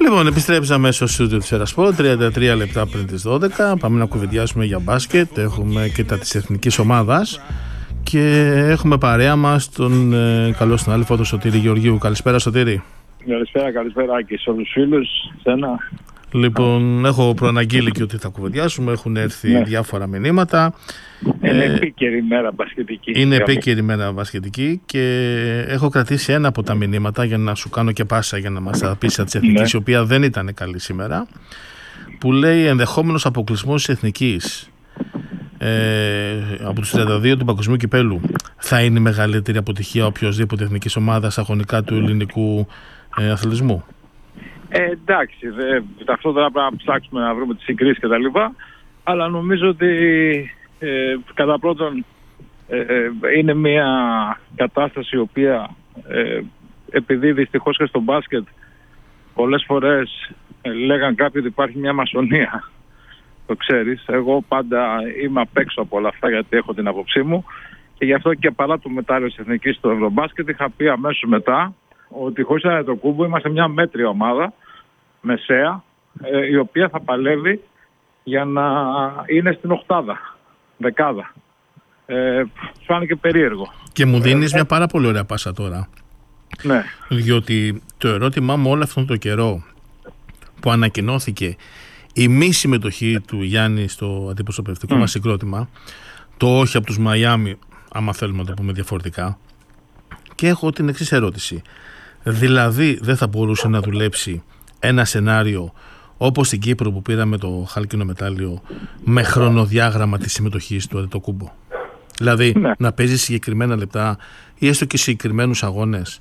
Λοιπόν, επιστρέψαμε στο στούντιο της Ερασπορ, 33 λεπτά πριν τις 12. Πάμε να κουβεντιάσουμε για μπάσκετ. Έχουμε και τα της εθνικής ομάδας και έχουμε παρέα μας τον καλό συνάδελφο του Σωτήρη Γεωργίου. Καλησπέρα, Σωτήρη. Καλησπέρα και σε όλους τους φίλους. Σένα. Λοιπόν, έχω προαναγγείλει και ότι θα κουβεντιάσουμε. Έχουν έρθει διάφορα μηνύματα. Είναι επίκαιρη ημέρα μπασκετική. Είναι επίκαιρη ημέρα μπασκετική και έχω κρατήσει ένα από τα μηνύματα για να σου κάνω και πάσα για να μας τα πεις της εθνικής, η οποία δεν ήταν καλή σήμερα, που λέει ενδεχόμενος αποκλεισμός της εθνικής από τους 32 του Παγκοσμίου Κυπέλλου θα είναι η μεγαλύτερη αποτυχία οποιοσδήποτε εθνικής ομάδας αγωνικά του ελληνικού αθλητισμού. Εντάξει, αυτό τώρα πρέπει να ψάξουμε να βρούμε τις συγκρίσεις και τα λοιπά, αλλά νομίζω ότι κατά πρώτον είναι μια κατάσταση η οποία επειδή δυστυχώς και στο μπάσκετ πολλές φορές λέγαν κάποιοι ότι υπάρχει μια μασονία, το ξέρεις, εγώ πάντα είμαι απ' έξω από όλα αυτά γιατί έχω την άποψή μου και γι' αυτό και παρά το μετάλλιο της εθνικής στο Ευρωμπάσκετ είχα πει αμέσως μετά ότι χωρίς Αντετοκούνμπο είμαστε μια μέτρια ομάδα, μεσαία, η οποία θα παλεύει για να είναι στην οκτάδα, δεκάδα. Φάνηκε περίεργο. Και μου δίνεις μια πάρα πολύ ωραία πάσα τώρα. Ναι. Διότι το ερώτημά μου όλο αυτόν τον καιρό που ανακοινώθηκε η μη συμμετοχή του Γιάννη στο αντιπροσωπευτικό μας συγκρότημα, το όχι από τους Μαϊάμι, άμα θέλουμε να το πούμε διαφορετικά, και έχω την εξής ερώτηση. Δηλαδή δεν θα μπορούσε να δουλέψει ένα σενάριο όπως στην Κύπρο που πήραμε το χάλκινο μετάλλιο με χρονοδιάγραμμα της συμμετοχής του Αντετοκούνμπο? Δηλαδή να παίζει συγκεκριμένα λεπτά ή έστω και συγκεκριμένους αγώνες.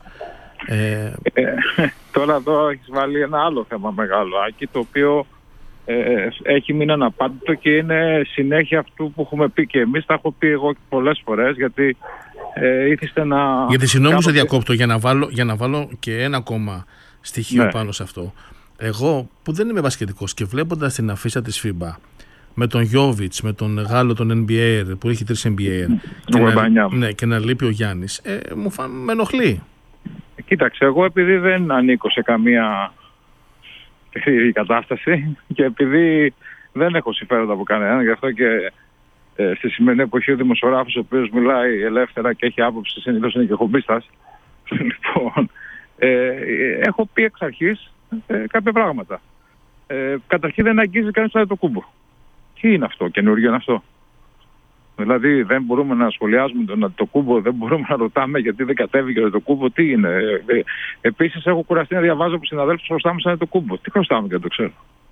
Τώρα εδώ έχεις βάλει ένα άλλο θέμα μεγάλο, Άκη, το οποίο έχει μείνει αναπάντητο και είναι συνέχεια αυτού που έχουμε πει και εμείς. Τα έχω πει εγώ πολλές φορές γιατί ήθιστε να... Γιατί συγγνώμη σε διακόπτω για να βάλω και ένα ακόμα στοιχείο πάνω σε αυτό. Εγώ που δεν είμαι μπασκετικός και βλέποντας την αφίσα της FIBA με τον Γιόβιτς, με τον Γάλλο, τον NBA που έχει 3 NBA και να λείπει ο Γιάννης, με ενοχλεί. Κοίταξε, εγώ επειδή δεν ανήκω σε καμία κατάσταση και επειδή δεν έχω συμφέροντα από κανέναν, γι' αυτό και στη σημερινή εποχή ο δημοσιογράφος ο οποίος μιλάει ελεύθερα και έχει άποψη, συνήθως είναι και χομπίστας, λοιπόν, έχω πει εξ αρχής κάποια πράγματα. Καταρχήν δεν αγγίζει κανείς το Αντετοκούνμπο. Τι είναι αυτό, καινούργιο είναι αυτό? Δηλαδή δεν μπορούμε να σχολιάζουμε τον Αντετοκούνμπο, δεν μπορούμε να ρωτάμε γιατί δεν κατέβηκε ο Αντετοκούνμπο, τι είναι? Επίσης έχω κουραστεί να διαβάζω από συναδέλφους χρωστάμε σαν Αντετοκούνμπο. Τι χρωστάμε και δεν το ξέρω.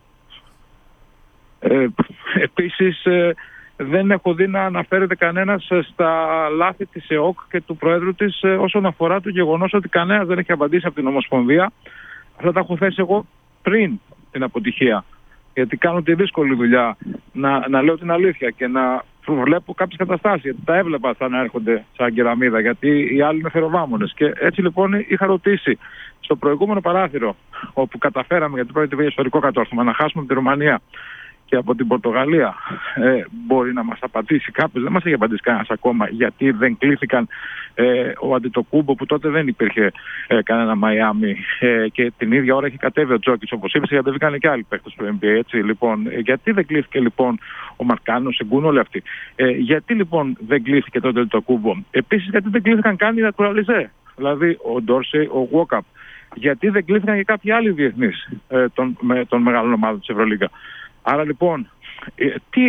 Επίσης δεν έχω δει να αναφέρεται κανένας στα λάθη της ΕΟΚ και του Προέδρου της όσον αφορά το γεγονός ότι κανένας δεν έχει απαντήσει από την Ομοσπονδία. Αυτά τα έχω θέσει εγώ πριν την αποτυχία. Γιατί κάνω τη δύσκολη δουλειά να λέω την αλήθεια και να βλέπω κάποιες καταστάσεις. Γιατί τα έβλεπα σαν να έρχονται σαν κεραμίδα, γιατί οι άλλοι είναι φεροβάμονες. Και έτσι λοιπόν είχα ρωτήσει στο προηγούμενο παράθυρο, όπου καταφέραμε, γιατί πρόκειται για ιστορικό κατόρθωμα, να χάσουμε την Ρουμανία και από την Πορτογαλία, μπορεί να μας απαντήσει κάποιος? Δεν μας έχει απαντήσει κανένας ακόμα γιατί δεν κλήθηκαν ο Αντετοκούνμπο, που τότε δεν υπήρχε κανένα Μαϊάμι, και την ίδια ώρα έχει κατέβει ο Τζόκιτς, όπως είπες, γιατί κατέβηκαν και άλλοι παίκτες του NBA, έτσι, λοιπόν. Γιατί δεν κλήθηκε λοιπόν ο Μαρκάνο, ο Σεγκούν, όλοι αυτοί? Γιατί λοιπόν δεν κλήθηκε τότε ο Αντετοκούνμπο? Επίσης γιατί δεν κλήθηκαν καν οι Νατουραλιζέ, δηλαδή ο Ντόρσεϊ, ο Γουόκαπ? Γιατί δεν κλήθηκαν και κάποιοι άλλοι διεθνείς των μεγάλων ομάδων της Ευρωλίγκα? Άρα λοιπόν, τι